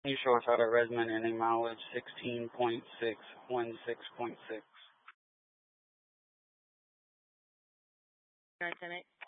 New Shores out of Redmond, any mileage 16.616.6. Superintendent